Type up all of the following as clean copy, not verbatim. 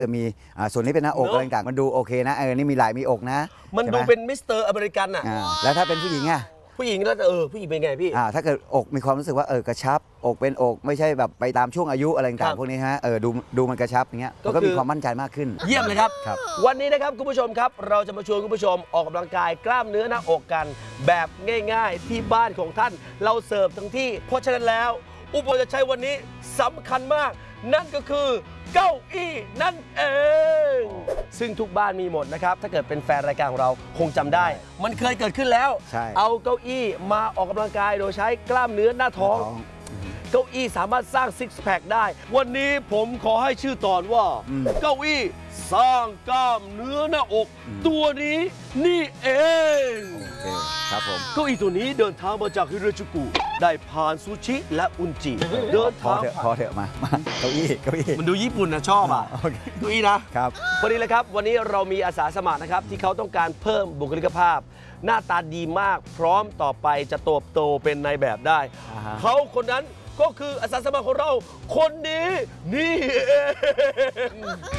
มีส่วนนี้เป็นหน้าอกอะไรต่างมันดูโอเคนะนี่มีไหล่มีอกนะมันดูเป็นมิสเตอร์อเมริกันอ่ะแล้วถ้าเป็นผู้หญิงอะผู้หญิงแล้วผู้หญิงเป็นไงพี่ถ้าเกิดอกมีความรู้สึกว่ากระชับอกเป็นอกไม่ใช่แบบไปตามช่วงอายุอะไรต่างพวกนี้ฮะดูมันกระชับอย่างเงี้ยก็มีความมั่นใจมากขึ้นเยี่ยมเลยครับวันนี้นะครับคุณผู้ชมครับเราจะมาชวนคุณผู้ชมออกกำลังกายกล้ามเนื้อหน้าอกกันแบบง่ายๆที่บ้านของท่านเราเสิร์ฟทั้งที่เพราะฉะนั้นแล้วอุปกรณ์จะใช้วันนี้สำคัญมากนั่นก็คือเก้าอี้นั่นเองซึ่งทุกบ้านมีหมดนะครับถ้าเกิดเป็นแฟนรายการของเราคงจำได้มันเคยเกิดขึ้นแล้วเอาเก้าอี้มาออกกำลังกายโดยใช้กล้ามเนื้อหน้าท้องเก้าอี้สามารถสร้างซิกแพคได้วันนี้ผมขอให้ชื่อตอนว่าเก้าอี้สร้างกล้ามเนื้อหน้าอกตัวนี้นี่เองครับผมเก้าอี้ตัวนี้เดินทางมาจากฮิโรชิกุได้ผ่านซูชิและอุนจิเดินทางพอเถอะมาเก้าอี้มันดูญี่ปุ่นนะชอบอ่ะเก้าอี้นะครับวันนี้เลยครับวันนี้เรามีอาสาสมัครนะครับที่เขาต้องการเพิ่มบุคลิกภาพหน้าตาดีมากพร้อมต่อไปจะโตบโตเป็นนายแบบได้เขาคนนั้นก็คืออาสาสมัครของเราคนนี้นี่เอง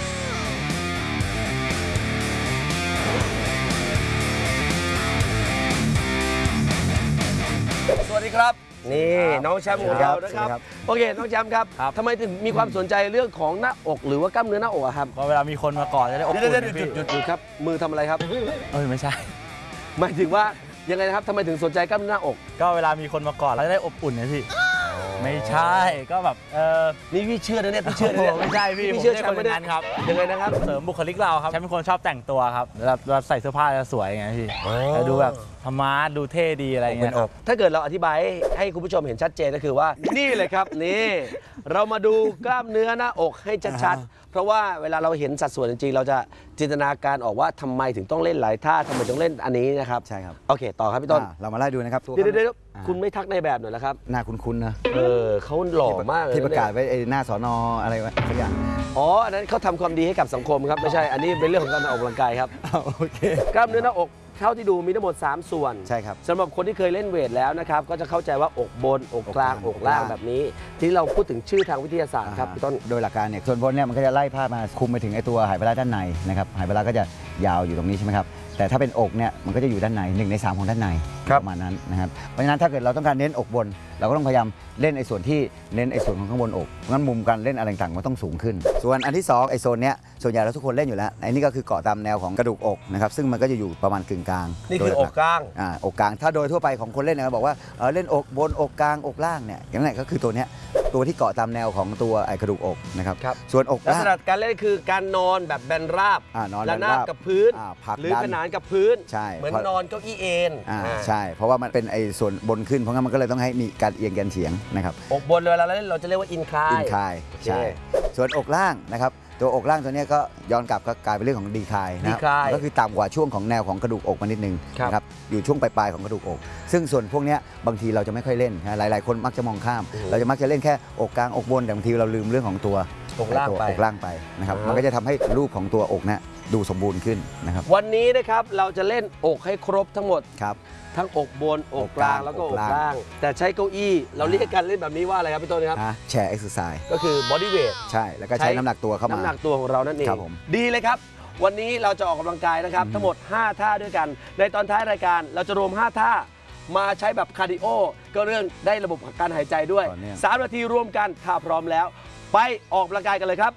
สวัสดีครับนี่น้องแชมป์ของเรานะครับโอเคน้องแชมป์ครับทำไมถึงมีความสนใจเรื่องของหน้าอกหรือว่ากล้ามเนื้อหน้าอกครับก็เวลามีคนมากอดจะได้อบอุ่นหยุดครับมือทำอะไรครับไม่ใช่หมายถึงว่ายังไงนะครับทำไมถึงสนใจกล้ามเนื้อหน้าอกก็เวลามีคนมากอดแล้วจะได้อบอุ่นไงพี่ไม่ใช่ก็แบบนี่พี่เชื่อนะเนี่ยพี่เชื่อนะเนี่ยไม่ใช่พี่เชื่อคนนั้นครับยังไงนะครับเสริมบุคลิกเราครับฉันเป็นคนชอบแต่งตัวครับเราใส่เสื้อผ้าจะสวยไงพี่ดูแบบธรรมะดูเท่ดีอะไรเงี้ยถ้าเกิดเราอธิบายให้คุณผู้ชมเห็นชัดเจนก็คือว่านี่เลยครับนี่เรามาดูกล้ามเนื้อหน้าอกให้ชัดๆเพราะว่าเวลาเราเห็นสัดส่วนจริงๆเราจะจินตนาการออกว่าทำไมถึงต้องเล่นหลายท่าทำไมต้องเล่นอันนี้นะครับใช่ครับโอเคต่อครับพี่ต้นเรามาไล่ดูนะครับเดี๋ยวคุณไม่ทักในแบบหน่อยแล้วครับหน้าคุ้นๆนะเขาหล่อมากเลยที่ประกาศไว้หน้าสน.อะไรวะสักอย่างอันนั้นเขาทำความดีให้กับสังคมครับไม่ใช่อันนี้เป็นเรื่องของการออกกำลังกายครับโอเคกล้ามเนื้อหน้าอกเท่าที่ดูมีทั้งหมด3ส่วนใช่ครับสำหรับคนที่เคยเล่นเวทแล้วนะครับก็จะเข้าใจว่าอกบนอกกลางอกล่างแบบนี้ที่เราพูดถึงชื่อทางวิทยาศาสตร์ครับพี่ต้นโดยหลักการเนี่ยส่วนบนเนี่ยมันก็จะไล่ภาพมาคุมไปถึงไอตัวไหปลาร้าด้านในนะครับไหปลาร้าก็จะยาวอยู่ตรงนี้ใช่ไหมครับแต่ถ้าเป็นอกเนี่ยมันก็จะอยู่ด้านใน1 ใน 3ของด้านในประมาณนั้นนะครับเพราะฉะนั้นถ้าเกิดเราต้องการเน้นอกบนเราก็ต้องพยายามเล่นไอ้ส่วนที่เน้นไอ้ส่วนของข้างบนอกงั้นมุมการเล่นอะไรต่างๆมันต้องสูงขึ้นส่วนอันที่2ไอ้โซนเนี้ยส่วนใหญ่เราทุกคนเล่นอยู่แล้วไอ้นี่ก็คือเกาะตามแนวของกระดูกอกนะครับซึ่งมันก็จะอยู่ประมาณกึ่งกลางนี่คืออกกลางอกกลางถ้าโดยทั่วไปของคนเล่นเนี่ยบอกว่าเล่นอกบนอกกลางอกล่างเนี่ยอย่างนั้นก็คือตัวเนี้ยตัวที่เกาะตามแนวของตัวไอ้กระดูกอกนะครับส่วนอกลักษณะการเล่นคือการนอนแบบแบนราบและหน้ากับพื้นหรือขนานกับพื้นเหมือนนอนเก้าอี้เอนใช่เพราะว่ามันเป็นไอ้ส่วนบนขึ้นเพราะงั้นมันก็เลยต้องให้มีการเอียงกันเฉียงนะครับอกบนเวลาเราเล่นเราจะเรียกว่าอินคลายใช่ส่วนอกล่างนะครับตัวอกล่างตัวนี้ก็ย้อนกลับก็กลายเป็นเรื่องของดีคลายนะก็คือต่ำกว่าช่วงของแนวของกระดูกอกมานิดนึงนะครับอยู่ช่วงปลายของกระดูกอกซึ่งส่วนพวกนี้บางทีเราจะไม่ค่อยเล่นหลายๆคนมักจะมองข้ามเราจะมักจะเล่นแค่อกกลางอกบนแต่บางทีเราลืมเรื่องของตัวอกล่างไปนะครับมันก็จะทำให้รูปของตัวอกนะดูสมบูรณ์ขึ้นนะครับวันนี้นะครับเราจะเล่นอกให้ครบทั้งหมดครับทั้งอกบนอกกลางแล้วก็อกล่างแต่ใช้เก้าอี้เราเรียกการเล่นแบบนี้ว่าอะไรครับพี่ต้นครับแชร์เอ็กซ์ไซส์ก็คือบอดี้เวทใช่แล้วก็ใช้น้ำหนักตัวเข้ามาน้ำหนักตัวของเรานั่นเองดีเลยครับวันนี้เราจะออกกำลังกายนะครับทั้งหมด5ท่าด้วยกันในตอนท้ายรายการเราจะรวม5ท่ามาใช้แบบคาร์ดิโอก็เรื่องได้ระบบการหายใจด้วย3 นาทีรวมกันถ้าพร้อมแล้วไปออกกำลังกายกันเลยครับ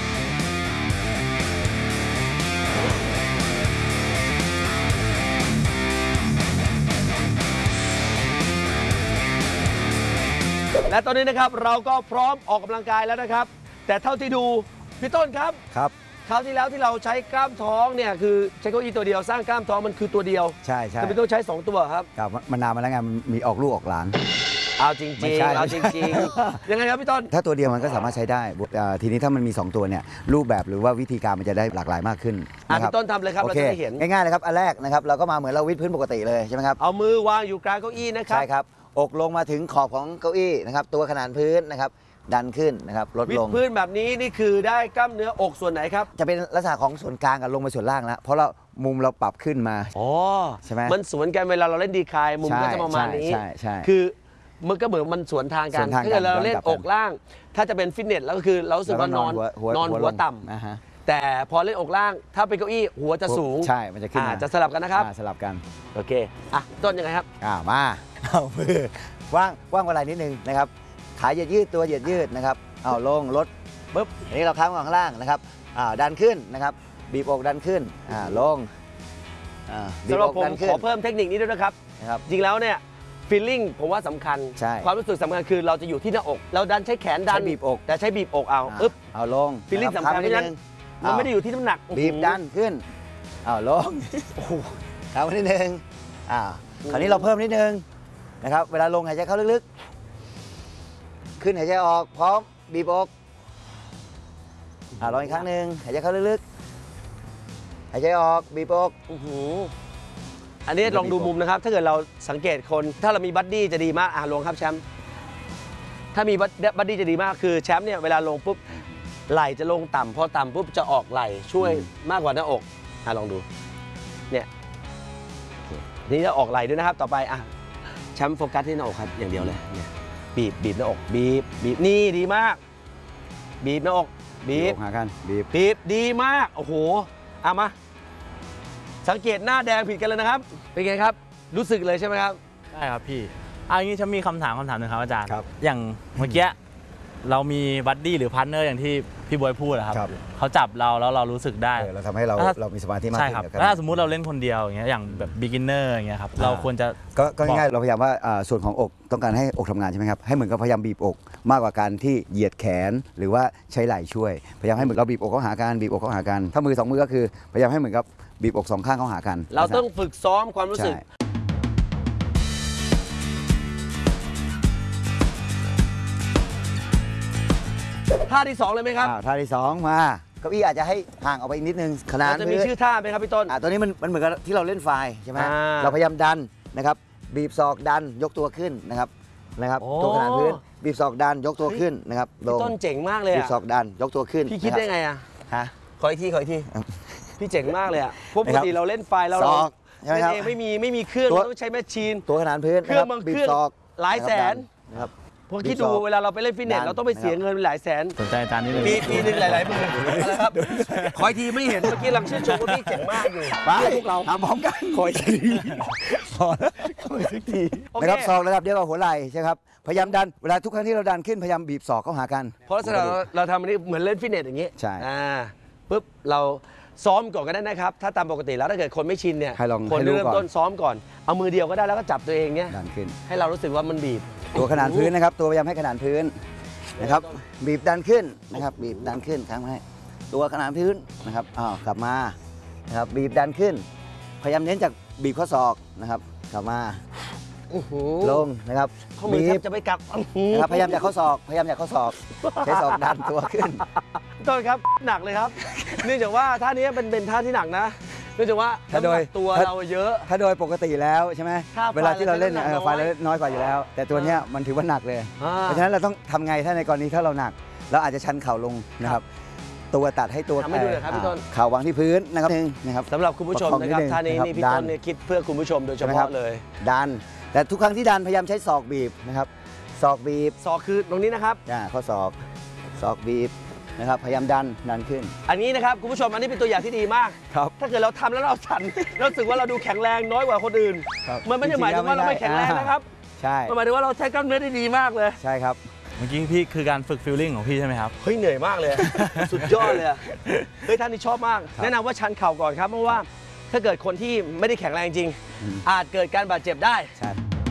และตอนนี้นะครับเราก็พร้อมออกกำลังกายแล้วนะครับแต่เท่าที่ดูพี่ต้นครับคราวที่แล้วที่เราใช้กล้ามท้องเนี่ยคือใช้เก้าอี้ตัวเดียวสร้างกล้ามท้องมันคือตัวเดียวใช่แต่พี่ต้นใช้2ตัวครับมันนานมาแล้วไงมีออกลูกออกหลานเอาจริงยังไงครับพี่ต้นถ้าตัวเดียวมันก็สามารถใช้ได้ทีนี้ถ้ามันมี2ตัวเนี่ยรูปแบบหรือว่าวิธีการมันจะได้หลากหลายมากขึ้นพี่ต้นทำเลยครับเราจะได้เห็นง่ายๆเลยครับอันแรกนะครับเราก็มาเหมือนเราวิดพื้นปกติเลยใช่ไหมครับเอามือวางอยู่กลางเก้าอี้นะครับใช่ครับอกลงมาถึงขอบของเก้าอี้นะครับตัวขนานพื้นนะครับดันขึ้นนะครับลดลงพื้นแบบนี้นี่คือได้กล้ามเนื้ออกส่วนไหนครับจะเป็นลักษณะของส่วนกลางกับลงไปส่วนล่างแล้วเพราะเรามุมเราปรับขึ้นมาใช่ไหมมันสวนกันเวลาเราเล่นดีคลายมุมก็จะประมาณนี้คือมันก็เหมือนมันสวนทางกันถ้าเกิดเราเล่นอกล่างถ้าจะเป็นฟิตเนสแล้วก็คือเราสึกว่านอนหัวต่ำแต่พอเล่นอกล่างถ้าเป็นเก้าอี้หัวจะสูงใช่มันจะขึ้นมาจะสลับกันนะครับสลับกันโอเคต้นยังไงครับมาเอามือว่างกว่าไหล่นิดนึงนะครับขาเหยียดยืดตัวเหยียดยืดนะครับเอาลงลดปุ๊บอันนี้เราค้างไว้ข้างล่างนะครับดันขึ้นนะครับบีบอกดันขึ้นลงบีสำหบรับอก ผมดันขึ้ขนอเพิ่มเทคนิคนี้ด้วยนะครับนะครับจริงแล้วเนี่ยฟีลลิ่งผมว่าสำคัญใช่ความรู้สึกสำคัญคือเราจะอยู่ที่หน้าอก เราดันใช้แขนดันใช้บีบอกแต่ใช้บีบอกเอาอึ๊บเอาลงฟีลลิ่งนะสำคัญรับเพราะฉะนั้นค้างมันไว้ไม่ได้อยู่ที่น้ำหนักบีบดันขึ้นเอาลงค้างไว้นิดนึงคราวนี้เราเพิ่มนิดนึงนะครับเวลาลงหายใจเข้าลึกๆขึ้นหายใจออกพร้อมบีบอกลองอีกครั้งหนึ่งหายใจเข้าลึกๆหายใจออกบีบอกอันนี้ลองดูมุมนะครับ ถ้าเกิดเราสังเกตคนถ้าเรามีบัดดี้จะดีมากลงครับแชมป์ถ้ามีบัดดี้จะดีมากคือแชมป์เนี่ยเวลาลงปุ๊บไหล่จะลงต่ำพอต่ำปุ๊บจะออกไหล่ช่วยมากกว่าหน้าอกลองดูเนี่ยนี่จะออกไหล่ด้วยนะครับต่อไปแชมป์โฟกัสที่หน้าอกครับอย่างเดียวเลยเนี่ยบีบหน้าอกบีบนี่ดีมากบีบหน้าอกบีบหากันบีบดีมากโอ้โหมาสังเกตหน้าแดงผิดกันเลยนะครับเป็นไงครับรู้สึกเลยใช่ไหมครับใช่ครับพี่อย่างนี้ฉันมีคำถามหนึ่งครับอาจารย์ครับอย่างเมื่อกี้เรามีบัดดี้หรือพาร์ทเนอร์อย่างที่พี่บอยพูดอะครับครับเขาจับเราแล้วเรารู้สึกได้เราทำให้เราถ้าเรามีสมาธิมากใช่ขึ้นครับกับถ้าสมมุติเราเล่นคนเดียวอย่างเงี้ยอย่างแบบ beginner อย่างเงี้ยครับเราควรจะก็ง่ายๆเราพยายามว่าส่วนของอกต้องการให้อกทำงานใช่ไหมครับให้เหมือนกับพยายามบีบอกมากกว่าการที่เหยียดแขนหรือว่าใช้ไหล่ช่วยพยายามให้เหมือนเราบีบอกเข้าหากันบีบอกเข้าหากันถ้ามือสองมือก็คือพยายามให้เหมือนกับบีบอกสองข้างเข้าหากันเราต้องฝึกซ้อมความรู้สึกใช่ท่าที่2เลยไหมครับท่าที่สองมาเก้าอี้อาจจะให้ห่างออกไปอีกนิดนึงขนาดเราจะมีชื่อท่าไหมครับพี่ต้นตัวนี้มันเหมือนกับที่เราเล่นไฟล์ใช่ไหมาเราพยายามดันนะครับบีบศอกดันยกตัวขึ้นนะครับโอ้ตัวขนาดพื้นบีบศอกดันยกตัวขึ้นนะครับลพี่งต้นเจ๋งมากเลยบีบศอกดันยกตัวขึ้นพี่คิดได้ไงฮะขออีกทีพี่เจ๋งมากเลยเพราะปกติเราเล่นไฟล์เราศอกใช่ไหมเล่นครับเองไม่มีเครื่องตัวเราต้องใช้แมชชีนตัวขนาดพื้นเครื่องบางบีเคบรื่องศอกหลายแสนนะครับพอคิดดูเวลาเราไปเล่นฟิตเนสดันเราต้องไปเสียเงินหลายแสนสนใจอาจารย์นิดนึงปีหนึ่งหลายๆหมื่นนะครับขออีกทีไม่เห็นเมื่อกี้ลังชื่นชมว่าพี่เจ๋งมากอยู่ไปพวกเราทำพร้อมกันคอยทีพอแล้วคอยสักทีโอเคนะครับศอกระดับเดียวกับหัวไหล่ใช่ครับพยายามดันเวลาทุกครั้งที่เราดันขึ้นพยายามบีบศอกเข้าหากันเพราะฉะนั้นเราทำอันนี้เหมือนเล่นฟิตเนสอย่างนี้ใช่ปุ๊บเราซ้อมก่อนก็ได้นะครับ ถ้าตามปกติแล้วถ้าเกิดคนไม่ชินเนี่ยให้ลองคนให้รู้เริ่มก่อนต้นซ้อมก่อนเอามือเดียวก็ได้แล้วก็จับตัวเองเนี่ยดันขึ้นให้เรารู้สึกว่ามันบีบตัวขนาดพื้นนะครับตัวพยายามให้ขนาดพื้นนะครับบีบดันขึ้นนะครับบีบดันขึ้นค้างไว้ตัวขนาดพื้นนะครับกลับมานะครับบีบดันขึ้น พยายามเน้นจากบีบข้อศอกนะครับกลับมาลงนะครับข้อมือบีแทบบจะไม่กลับนะครับพยายามจากข้อศอกพยายามจากข้อศอกใช้ศอกดันตัวขึ้นต้นครับหนักเลยครับ เนื่องจากว่าท่านี้เป็นท่าที่หนักนะเนื่องจากว่าถ้าโดยน้ำหนักตัวเราเยอะถ้าโดยปกติแล้วใช่ไหมถ้าไฟเวลาที่เราเล่นเนี่ยเราไฟเล่นเราน้อยกว่าอยู่แล้ว แต่ตัวเนี้ยมันถือว่าหนักเลยอ่าเพราะฉะนั้นเราต้องทำไงถ้าในกรณีถ้าเราหนักเราอาจจะชันเข่าลงนะครับตัวตัดให้ตัวทำให้ดูหน่อยครับพี่ต้นเข่าวางที่พื้นนะครับนึงนะครับสำหรับคุณผู้ชมประคองนะครับนิดนึงท่านี้นะครับนี่พี่ดัต้นนเนี่ยคิดเพื่อคุณผู้ชมโดยเฉใช่ไหมครัพาะบเลยดันแต่ทุกครั้งที่ดันพยายามใช้ศอกบีบนะครับศอกบีบศอกคือตรงนี้นะครับข้อศอกศอกบีบนะครับพยายามดันขึ้นอันนี้นะครับคุณผู้ชมอันนี้เป็นตัวอย่างที่ดีมากครับถ้าเกิดเราทำแล้วเราสั่น เรารู้สึกว่าเราดูแข็งแรงน้อยกว่าคนอื่นครับมันไม่ได้หมายถึงว่าเราไม่แข็งแรงนะครับใช่มันหมายถึงว่าเราใช้กล้ามเนื้อได้ดีมากเลยใช่ครับเมื่อกี้พี่คือการฝึกฟีลลิ่งของพี่ใช่ไหมครับเฮ้ยเหนื่อยมากเลย สุดยอดเลยอะเฮ้ยท่านนี้ชอบมาก แนะนำว่าชันเข่าก่อนครับเพราะว่าถ้าเกิดคนที่ไม่ได้แข็งแรงจริง อาจเกิดการบาดเจ็บได้ใช่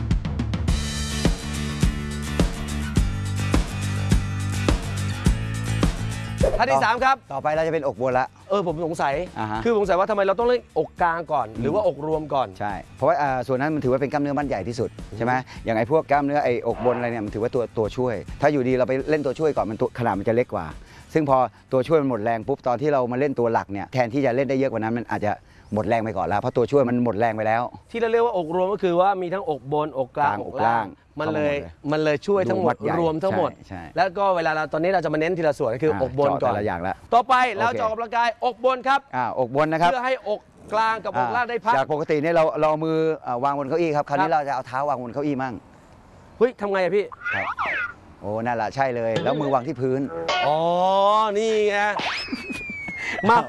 ท่าที่ 3 ครับต่อไปเราจะเป็นอกบนละผมสงสัยฮะคือสงสัยว่าทำไมเราต้องเล่นอกกลางก่อน หรือว่าอกรวมก่อนใช่เพราะว่าส่วนนั้นมันถือว่าเป็นกล้ามเนื้อมัดใหญ่ที่สุดใช่ไหมอย่างไอ้พวกกล้ามเนื้อไอ้อกบนอะไรเนี่ยมันถือว่าตัวช่วย ถ้าอยู่ดีเราไปเล่นตัวช่วยก่อนมันตัวขนาดมันจะเล็กกว่า ซึ่งพอตัวช่วยมันหมดแรงปุ๊บตอนที่เรามาเล่นตัวหลักเนี่ยแทนที่จะเล่นได้เยอะกว่านั้นมันอาจจะหมดแรงไปก่อนแล้วเพราะตัวช่วยมันหมดแรงไปแล้วที่เราเรียกว่าอกรวมก็คือว่ามีทั้งอกบนอกกลางอกล่างมันเข้ามาเลยหมดเลยมันเลยช่วยทั้งหมดดูมัดใหญ่รวมทั้งหมดใช่แล้วก็เวลาเราตอนนี้เราจะมาเน้นทีละส่วนก็คืออกบนก่อนแต่ละอย่างละต่อไปเราโอเคจะออกกำลังกายอกบนครับอกบนนะครับเพื่อให้อกกลางกับอกล่างได้พักจากปกติเนี่ยเราเอามือวางบนเก้าอี้ครับคราวครันี้บเราจะเอาเท้าวางบนเก้าอี้มั่งเฮ้ยทำไงอะพี่ครับโอ้นั่นแหละใช่เลยแล้วมือวางที่พื้นอ๋อ นี่ไงมา